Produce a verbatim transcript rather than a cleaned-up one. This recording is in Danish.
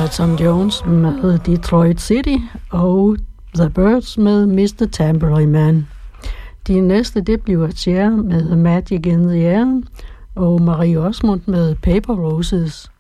var Tom Jones med Detroit City og The Byrds med mister Tambourine Man. De næste, det bliver Cher med Magic in the Air og Marie Osmond med Paper Roses.